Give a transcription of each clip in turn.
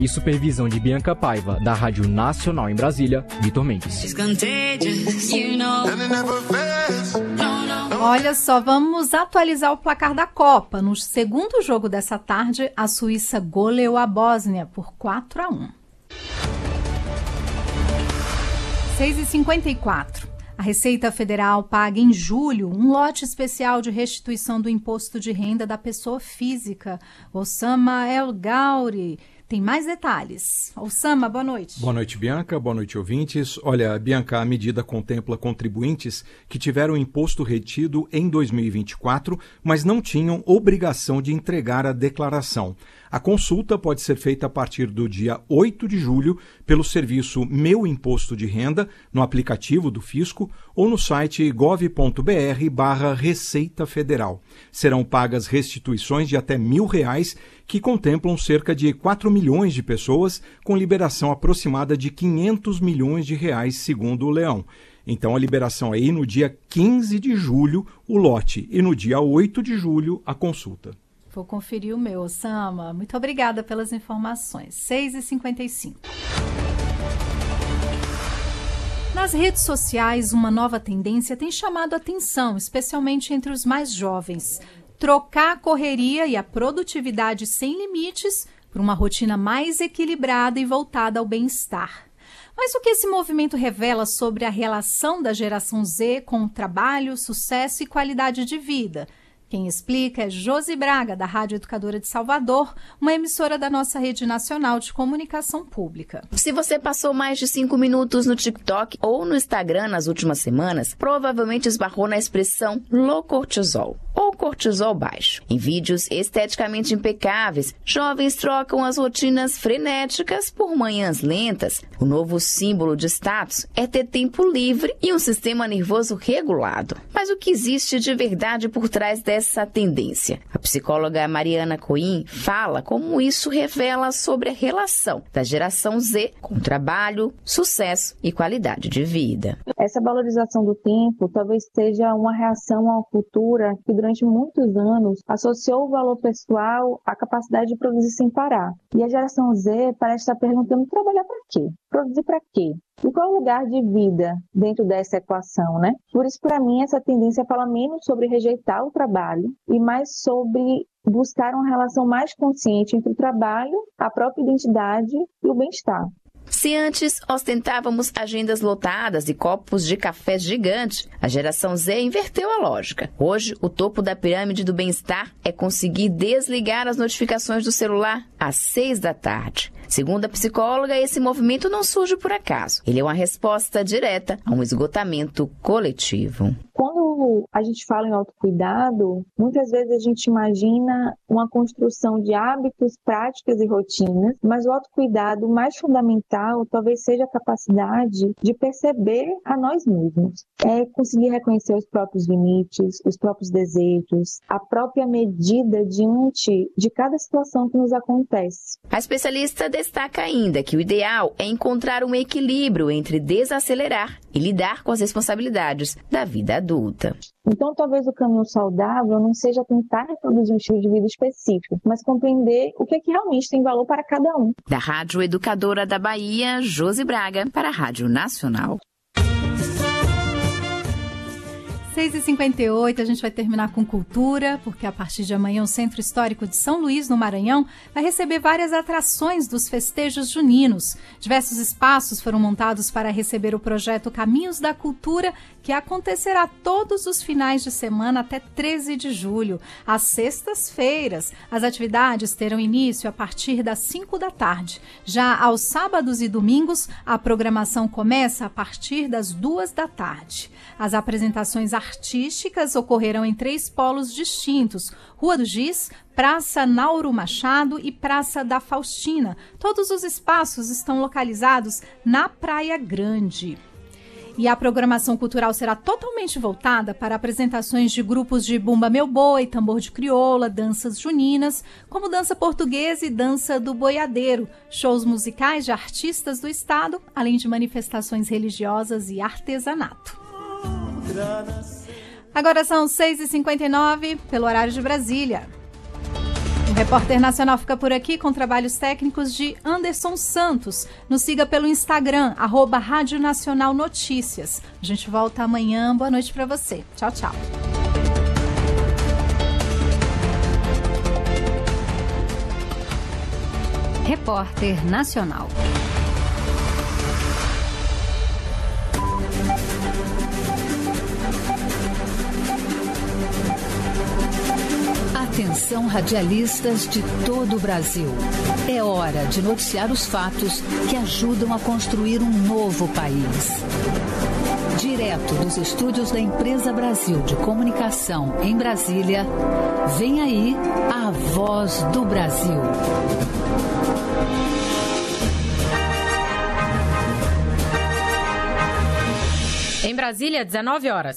E supervisão de Bianca Paiva, da Rádio Nacional em Brasília, Vitor Mendes. Olha só, vamos atualizar o placar da Copa. No segundo jogo dessa tarde, a Suíça goleou a Bósnia por 4-1. 6h54. A Receita Federal paga em julho um lote especial de restituição do imposto de renda da pessoa física. Osama El Gauri tem mais detalhes. Osama, boa noite. Boa noite, Bianca. Boa noite, ouvintes. Olha, Bianca, a medida contempla contribuintes que tiveram imposto retido em 2024, mas não tinham obrigação de entregar a declaração. A consulta pode ser feita a partir do dia 8 de julho pelo serviço Meu Imposto de Renda, no aplicativo do Fisco, ou no site gov.br/Receita Federal. Serão pagas restituições de até R$1.000, que contemplam cerca de 4 milhões de pessoas, com liberação aproximada de R$500 milhões, segundo o Leão. Então, a liberação aí no dia 15 de julho, o lote, e no dia 8 de julho, a consulta. Vou conferir o meu, Osama. Muito obrigada pelas informações. 6h55. Nas redes sociais, uma nova tendência tem chamado a atenção, especialmente entre os mais jovens. Trocar a correria e a produtividade sem limites por uma rotina mais equilibrada e voltada ao bem-estar. Mas o que esse movimento revela sobre a relação da geração Z com o trabalho, sucesso e qualidade de vida? Quem explica é Josi Braga, da Rádio Educadora de Salvador, uma emissora da nossa rede nacional de comunicação pública. Se você passou mais de 5 minutos no TikTok ou no Instagram nas últimas semanas, provavelmente esbarrou na expressão low cortisol ou cortisol baixo. Em vídeos esteticamente impecáveis, jovens trocam as rotinas frenéticas por manhãs lentas. O novo símbolo de status é ter tempo livre e um sistema nervoso regulado. Mas o que existe de verdade por trás dessa tendência? A psicóloga Mariana Coim fala como isso revela sobre a relação da geração Z com trabalho, sucesso e qualidade de vida. Essa valorização do tempo talvez seja uma reação a uma cultura que durante muitos anos associou o valor pessoal à capacidade de produzir sem parar. E a geração Z parece estar perguntando: trabalhar para quê? Produzir para quê? E qual é o lugar de vida dentro dessa equação, né? Por isso, para mim, essa tendência fala menos sobre rejeitar o trabalho e mais sobre buscar uma relação mais consciente entre o trabalho, a própria identidade e o bem-estar. Se antes ostentávamos agendas lotadas e copos de café gigante, a geração Z inverteu a lógica. Hoje, o topo da pirâmide do bem-estar é conseguir desligar as notificações do celular às 6 da tarde. Segundo a psicóloga, esse movimento não surge por acaso. Ele é uma resposta direta a um esgotamento coletivo. Quando a gente fala em autocuidado, muitas vezes a gente imagina uma construção de hábitos, práticas e rotinas, mas o autocuidado mais fundamental talvez seja a capacidade de perceber a nós mesmos. É conseguir reconhecer os próprios limites, os próprios desejos, a própria medida diante de cada situação que nos acontece. A especialista destaca ainda que o ideal é encontrar um equilíbrio entre desacelerar e lidar com as responsabilidades da vida adulta. Então, talvez o caminho saudável não seja tentar reproduzir um estilo de vida específico, mas compreender o que é que realmente tem valor para cada um. Da Rádio Educadora da Bahia, Josi Braga, para a Rádio Nacional. 6h58, a gente vai terminar com cultura, porque a partir de amanhã o Centro Histórico de São Luís, no Maranhão, vai receber várias atrações dos festejos juninos. Diversos espaços foram montados para receber o projeto Caminhos da Cultura, que acontecerá todos os finais de semana até 13 de julho. Às sextas-feiras, as atividades terão início a partir das 5 da tarde. Já aos sábados e domingos, a programação começa a partir das 2 da tarde. As apresentações artísticas ocorrerão em 3 polos distintos: Rua do Giz, Praça Nauro Machado e Praça da Faustina. Todos os espaços estão localizados na Praia Grande. E a programação cultural será totalmente voltada para apresentações de grupos de Bumba Meu Boi, Tambor de Crioula, danças juninas, como dança portuguesa e dança do boiadeiro, shows musicais de artistas do estado, além de manifestações religiosas e artesanato. Agora são 6h59, pelo horário de Brasília. Repórter Nacional fica por aqui com trabalhos técnicos de Anderson Santos. Nos siga pelo Instagram, @Rádio Nacional Notícias. A gente volta amanhã. Boa noite para você. Tchau, tchau. Repórter Nacional. Atenção, radialistas de todo o Brasil. É hora de noticiar os fatos que ajudam a construir um novo país. Direto dos estúdios da Empresa Brasil de Comunicação em Brasília, vem aí a Voz do Brasil. Em Brasília, 19 horas.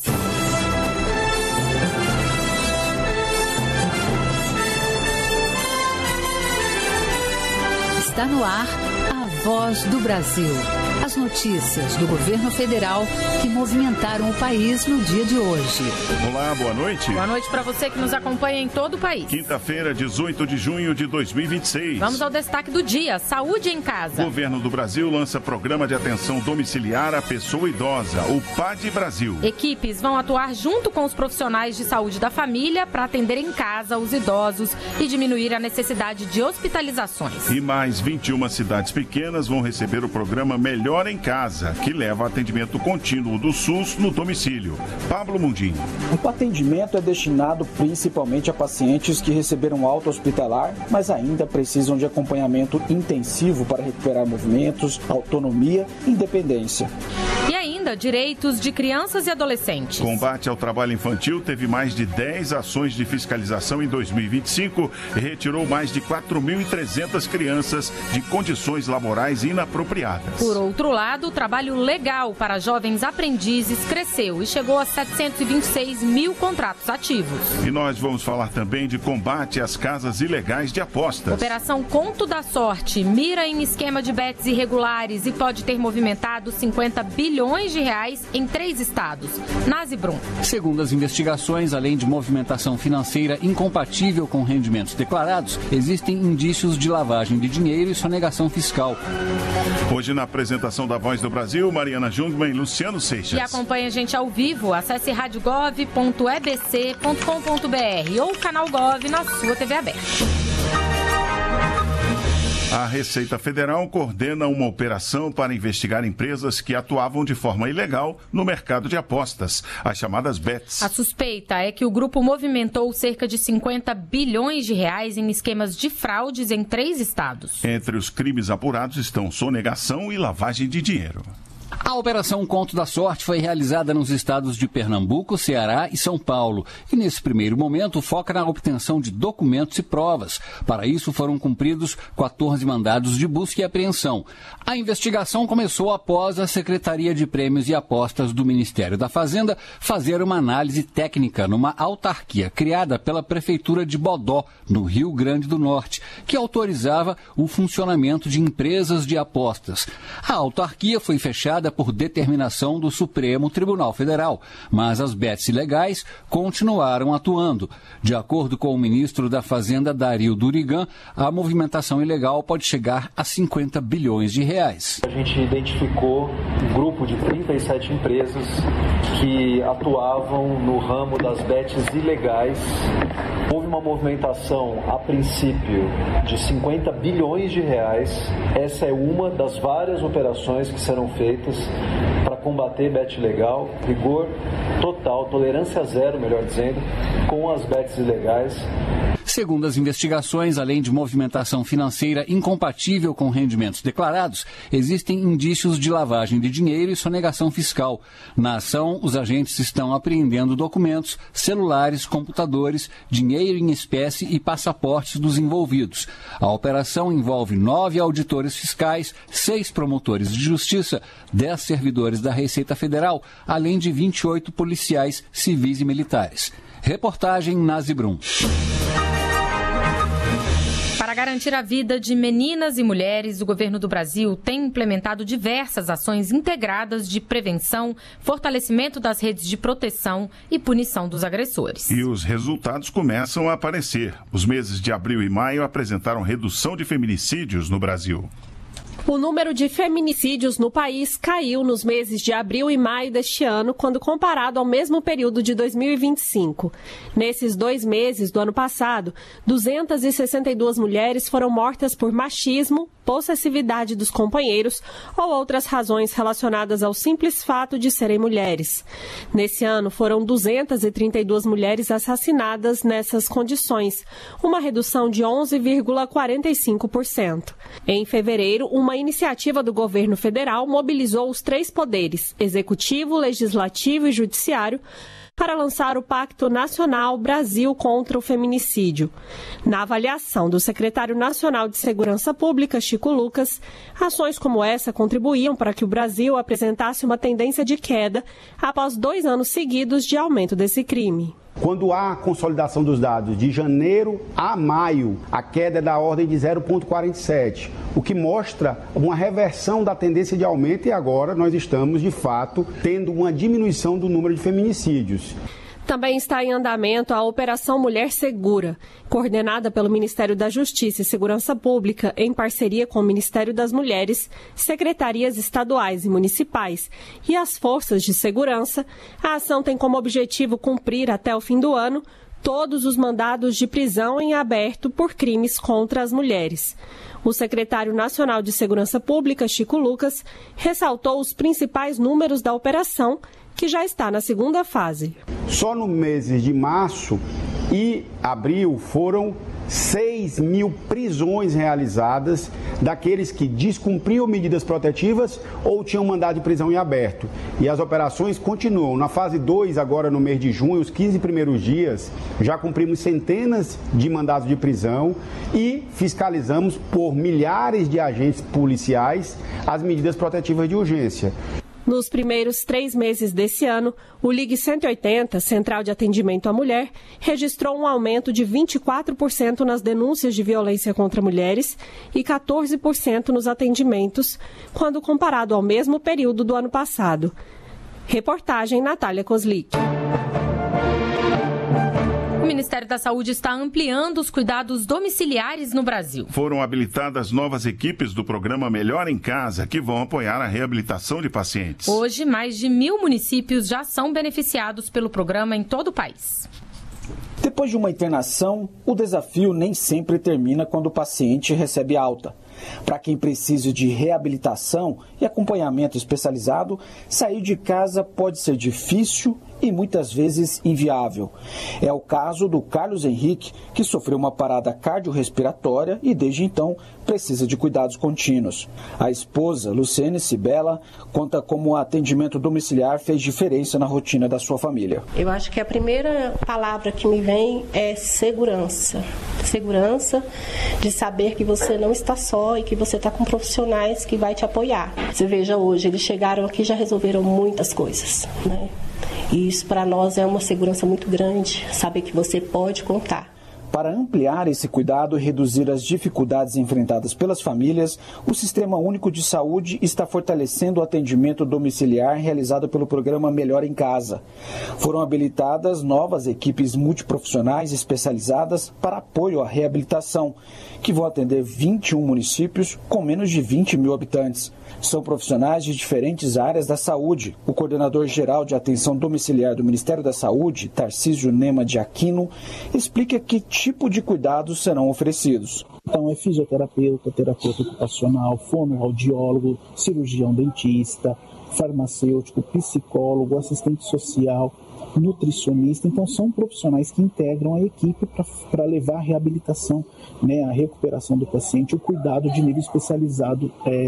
Está no ar a Voz do Brasil. As notícias do governo federal que movimentaram o país no dia de hoje. Olá, boa noite. Boa noite para você que nos acompanha em todo o país. Quinta-feira, 18 de junho de 2026. Vamos ao destaque do dia: saúde em casa. O governo do Brasil lança programa de atenção domiciliar à pessoa idosa, o PAD Brasil. Equipes vão atuar junto com os profissionais de saúde da família para atender em casa os idosos e diminuir a necessidade de hospitalizações. E mais 21 cidades pequenas vão receber o programa Melhor em Casa, que leva atendimento contínuo do SUS no domicílio. Pablo Mundim. O atendimento é destinado principalmente a pacientes que receberam alta hospitalar, mas ainda precisam de acompanhamento intensivo para recuperar movimentos, autonomia e independência. E ainda direitos de crianças e adolescentes. Combate ao trabalho infantil teve mais de 10 ações de fiscalização em 2025 e retirou mais de 4.300 crianças de condições laborais inapropriadas. Por outro lado, o trabalho legal para jovens aprendizes cresceu e chegou a 726 mil contratos ativos. E nós vamos falar também de combate às casas ilegais de apostas. Operação Conto da Sorte mira em esquema de bets irregulares e pode ter movimentado 50 bilhões de reais em 3 estados. Nazi Brum. Segundo as investigações, além de movimentação financeira incompatível com rendimentos declarados, existem indícios de lavagem de dinheiro e sonegação fiscal. Hoje, na apresentação da Voz do Brasil, Mariana Jungmann e Luciano Seixas. E acompanhe a gente ao vivo. Acesse radiogov.ebc.com.br ou canal Gov na sua TV aberta. A Receita Federal coordena uma operação para investigar empresas que atuavam de forma ilegal no mercado de apostas, as chamadas bets. A suspeita é que o grupo movimentou cerca de 50 bilhões de reais em esquemas de fraudes em 3 estados. Entre os crimes apurados estão sonegação e lavagem de dinheiro. A Operação Conto da Sorte foi realizada nos estados de Pernambuco, Ceará e São Paulo. E nesse primeiro momento foca na obtenção de documentos e provas. Para isso foram cumpridos 14 mandados de busca e apreensão. A investigação começou após a Secretaria de Prêmios e Apostas do Ministério da Fazenda fazer uma análise técnica numa autarquia criada pela Prefeitura de Bodó, no Rio Grande do Norte, que autorizava o funcionamento de empresas de apostas. A autarquia foi fechada por determinação do Supremo Tribunal Federal, mas as bets ilegais continuaram atuando. De acordo com o ministro da Fazenda, Dario Durigan, a movimentação ilegal pode chegar a 50 bilhões de reais. A gente identificou um grupo de 37 empresas que atuavam no ramo das bets ilegais. Houve uma movimentação, a princípio, de 50 bilhões de reais. Essa é uma das várias operações que serão feitas para combater bet ilegal, rigor total, tolerância zero, melhor dizendo, com as bets ilegais. Segundo as investigações, além de movimentação financeira incompatível com rendimentos declarados, existem indícios de lavagem de dinheiro e sonegação fiscal. Na ação, os agentes estão apreendendo documentos, celulares, computadores, dinheiro em espécie e passaportes dos envolvidos. A operação envolve 9 auditores fiscais, 6 promotores de justiça, 10 servidores da Receita Federal, além de 28 policiais civis e militares. Reportagem Nazi Brum. Para garantir garantir a vida de meninas e mulheres, o governo do Brasil tem implementado diversas ações integradas de prevenção, fortalecimento das redes de proteção e punição dos agressores. E os resultados começam a aparecer. Os meses de abril e maio apresentaram redução de feminicídios no Brasil. O número de feminicídios no país caiu nos meses de abril e maio deste ano, quando comparado ao mesmo período de 2025. Nesses 2 meses do ano passado, 262 mulheres foram mortas por machismo, possessividade dos companheiros ou outras razões relacionadas ao simples fato de serem mulheres. Nesse ano, foram 232 mulheres assassinadas nessas condições, uma redução de 11,45%. Em fevereiro, uma iniciativa do governo federal mobilizou os 3 poderes, executivo, legislativo e judiciário, para lançar o Pacto Nacional Brasil contra o Feminicídio. Na avaliação do secretário nacional de Segurança Pública, Chico Lucas, ações como essa contribuíam para que o Brasil apresentasse uma tendência de queda após 2 anos seguidos de aumento desse crime. Quando há consolidação dos dados de janeiro a maio, a queda é da ordem de 0,47, o que mostra uma reversão da tendência de aumento e agora nós estamos, de fato, tendo uma diminuição do número de feminicídios. Também está em andamento a Operação Mulher Segura, coordenada pelo Ministério da Justiça e Segurança Pública em parceria com o Ministério das Mulheres, secretarias estaduais e municipais e as forças de segurança. A ação tem como objetivo cumprir até o fim do ano todos os mandados de prisão em aberto por crimes contra as mulheres. O secretário nacional de Segurança Pública, Chico Lucas, ressaltou os principais números da operação, que já está na segunda fase. Só no meses de março e abril foram 6.000 prisões realizadas daqueles que descumpriam medidas protetivas ou tinham mandado de prisão em aberto. E as operações continuam. Na fase 2, agora no mês de junho, os 15 primeiros dias, já cumprimos centenas de mandados de prisão e fiscalizamos por milhares de agentes policiais as medidas protetivas de urgência. Nos primeiros 3 meses desse ano, o Ligue 180, Central de Atendimento à Mulher, registrou um aumento de 24% nas denúncias de violência contra mulheres e 14% nos atendimentos, quando comparado ao mesmo período do ano passado. Reportagem Natália Kozlik. O Ministério da Saúde está ampliando os cuidados domiciliares no Brasil. Foram habilitadas novas equipes do programa Melhor em Casa, que vão apoiar a reabilitação de pacientes. Hoje, mais de 1.000 municípios já são beneficiados pelo programa em todo o país. Depois de uma internação, o desafio nem sempre termina quando o paciente recebe alta. Para quem precisa de reabilitação e acompanhamento especializado, sair de casa pode ser difícil e muitas vezes inviável. É o caso do Carlos Henrique, que sofreu uma parada cardiorrespiratória e desde então precisa de cuidados contínuos. A esposa, Luciene Cibela, conta como o atendimento domiciliar fez diferença na rotina da sua família. Eu acho que a primeira palavra que me vem é segurança. Segurança de saber que você não está só e que você está com profissionais que vai te apoiar. Você veja hoje, eles chegaram aqui e já resolveram muitas coisas, né? E isso para nós é uma segurança muito grande, saber que você pode contar. Para ampliar esse cuidado e reduzir as dificuldades enfrentadas pelas famílias, o Sistema Único de Saúde está fortalecendo o atendimento domiciliar realizado pelo programa Melhor em Casa. Foram habilitadas novas equipes multiprofissionais especializadas para apoio à reabilitação, que vão atender 21 municípios com menos de 20 mil habitantes. São profissionais de diferentes áreas da saúde. O coordenador-geral de atenção domiciliar do Ministério da Saúde, Tarcísio Nema de Aquino, explica que tipo de cuidados serão oferecidos. Então é fisioterapeuta, terapeuta ocupacional, fonoaudiólogo, cirurgião dentista, farmacêutico, psicólogo, assistente social, nutricionista. Então são profissionais que integram a equipe para levar a reabilitação, né, a recuperação do paciente, o cuidado de nível especializado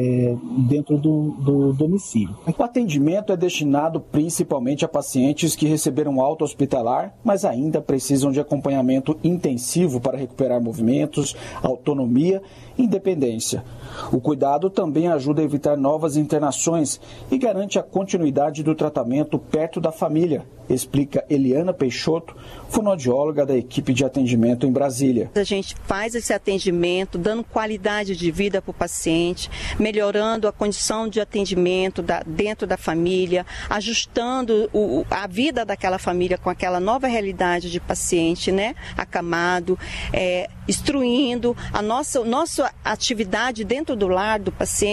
dentro do domicílio. O atendimento é destinado principalmente a pacientes que receberam alta hospitalar, mas ainda precisam de acompanhamento intensivo para recuperar movimentos, autonomia independência. O cuidado também ajuda a evitar novas internações e garante a continuidade do tratamento perto da família, explica Eliana Peixoto, fonoaudióloga da equipe de atendimento em Brasília. A gente faz esse atendimento, dando qualidade de vida para o paciente, melhorando a condição de atendimento dentro da família, ajustando a vida daquela família com aquela nova realidade de paciente, né, acamado, instruindo a nossa atividade dentro do lar do paciente.